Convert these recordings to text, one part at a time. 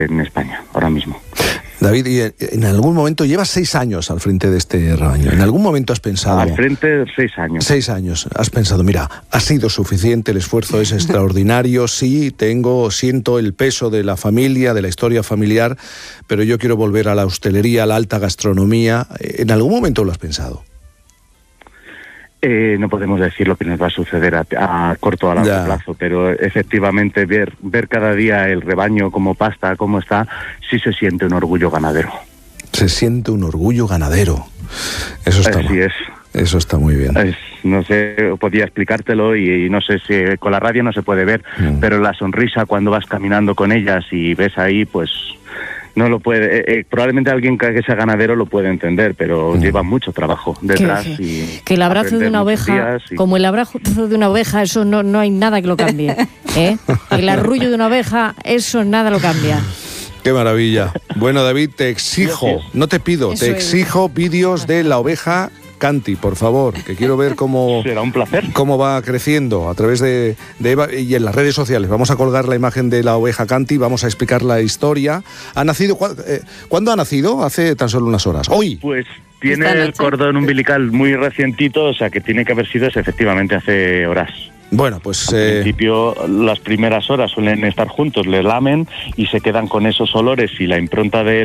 en España ahora mismo. David, y en algún momento llevas 6 años al frente de este rebaño. ¿En algún momento has pensado? Al frente 6 años. 6 años. Has pensado, mira, ha sido suficiente, el esfuerzo es extraordinario, sí, siento el peso de la familia, de la historia familiar, pero yo quiero volver a la hostelería, a la alta gastronomía. ¿En algún momento lo has pensado? No podemos decir lo que nos va a suceder a corto o a largo plazo, pero efectivamente ver cada día el rebaño como pasta, cómo está, sí se siente un orgullo ganadero. Se siente un orgullo ganadero. Eso está Así es. Eso está muy bien. No sé, podía explicártelo y no sé si con la radio no se puede ver, pero la sonrisa cuando vas caminando con ellas y ves ahí, pues no lo puede, probablemente alguien que sea ganadero lo puede entender, pero lleva mucho trabajo detrás. Que el abrazo de una oveja, como el abrazo de una oveja, eso no hay nada que lo cambie, ¿eh? El arrullo de una oveja, eso nada lo cambia. ¡Qué maravilla! Bueno, David, te exijo, no te pido, te exijo vídeos de la oveja Canti, por favor, que quiero ver cómo... Será un placer. Cómo va creciendo a través de Eva y en las redes sociales. Vamos a colgar la imagen de la oveja Canti, vamos a explicar la historia. ¿Ha nacido? ¿Cuándo ha nacido? Hace tan solo unas horas. ¿Hoy? Pues tiene el cordón umbilical muy recientito, o sea que tiene que haber sido efectivamente hace horas. Bueno, pues... Al principio, las primeras horas suelen estar juntos, le lamen y se quedan con esos olores y la impronta de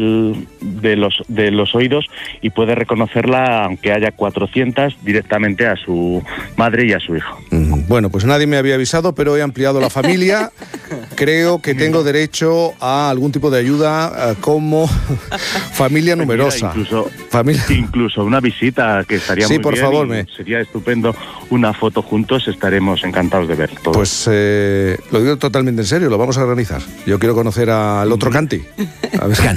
los oídos y puede reconocerla, aunque haya 400, directamente a su madre y a su hijo. Bueno, pues nadie me había avisado, pero he ampliado la familia. Creo que tengo derecho a algún tipo de ayuda como familia numerosa. Mira, incluso una visita que estaría muy bien. Sí, por favor. Sería estupendo una foto juntos, estaremos encantados de ver todo. Pues lo digo totalmente en serio, lo vamos a organizar. Yo quiero conocer al otro Canti. A ver.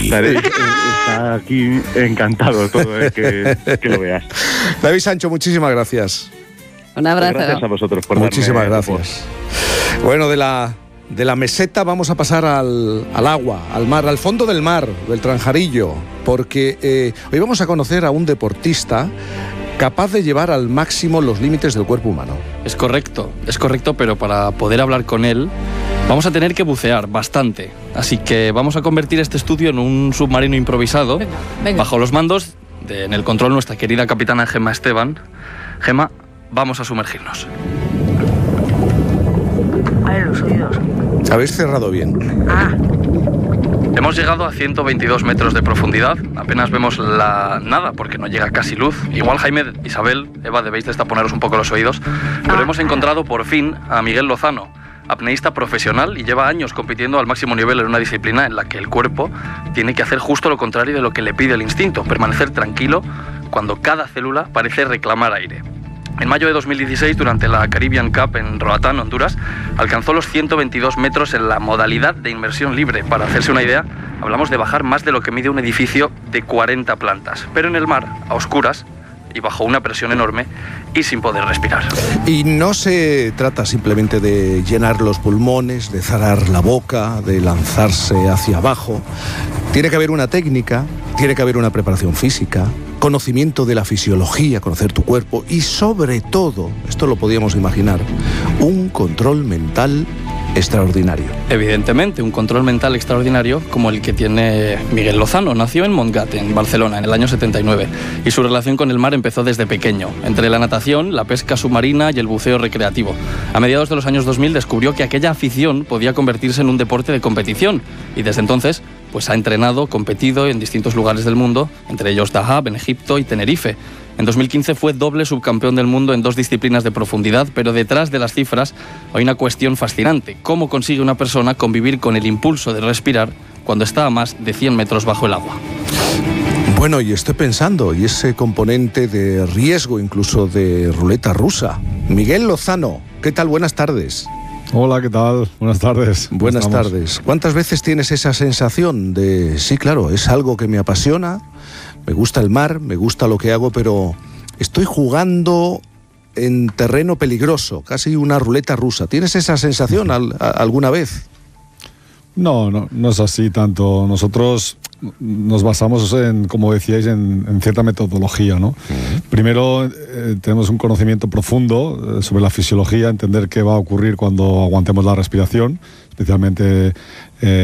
Está aquí encantado todo, que lo veas. David Sancho, muchísimas gracias. Un abrazo. Gracias a vosotros por muchísimas gracias. Bueno, de la meseta vamos a pasar al agua, al mar, al fondo del mar, del Tranjarillo, porque hoy vamos a conocer a un deportista capaz de llevar al máximo los límites del cuerpo humano. Es correcto, pero para poder hablar con él vamos a tener que bucear bastante. Así que vamos a convertir este estudio en un submarino improvisado, venga. Bajo los mandos en el control nuestra querida capitana Gemma Esteban. Gemma, vamos a sumergirnos. A los oídos. Habéis cerrado bien. Hemos llegado a 122 metros de profundidad. Apenas vemos nada porque no llega casi luz. Igual Jaime, Isabel, Eva, debéis destaponaros un poco los oídos. Pero hemos encontrado por fin a Miguel Lozano, apneísta profesional y lleva años compitiendo al máximo nivel en una disciplina en la que el cuerpo tiene que hacer justo lo contrario de lo que le pide el instinto, permanecer tranquilo cuando cada célula parece reclamar aire. En mayo de 2016, durante la Caribbean Cup en Roatán, Honduras, alcanzó los 122 metros en la modalidad de inmersión libre. Para hacerse una idea, hablamos de bajar más de lo que mide un edificio de 40 plantas, pero en el mar, a oscuras y bajo una presión enorme y sin poder respirar. Y no se trata simplemente de llenar los pulmones, de cerrar la boca, de lanzarse hacia abajo. Tiene que haber una técnica, tiene que haber una preparación física, conocimiento de la fisiología, conocer tu cuerpo y sobre todo, esto lo podíamos imaginar, un control mental extraordinario. Evidentemente, un control mental extraordinario como el que tiene Miguel Lozano. Nació en Montgat, en Barcelona, en el año 79, y su relación con el mar empezó desde pequeño, entre la natación, la pesca submarina y el buceo recreativo. A mediados de los años 2000 descubrió que aquella afición podía convertirse en un deporte de competición, y desde entonces pues ha entrenado, competido en distintos lugares del mundo, entre ellos Dahab, en Egipto, y Tenerife. En 2015 fue doble subcampeón del mundo en 2 disciplinas de profundidad, pero detrás de las cifras hay una cuestión fascinante: ¿cómo consigue una persona convivir con el impulso de respirar cuando está a más de 100 metros bajo el agua? Bueno, y estoy pensando, y ese componente de riesgo, incluso de ruleta rusa. Miguel Lozano, ¿qué tal? Buenas tardes. Hola, ¿qué tal? Buenas tardes. Buenas tardes. ¿Cuántas veces tienes esa sensación de, sí, claro, es algo que me apasiona, me gusta el mar, me gusta lo que hago, pero estoy jugando en terreno peligroso, casi una ruleta rusa? ¿Tienes esa sensación alguna vez? No es así tanto. Nosotros nos basamos en, como decíais, en cierta metodología, ¿no? Primero tenemos un conocimiento profundo sobre la fisiología, entender qué va a ocurrir cuando aguantemos la respiración, especialmente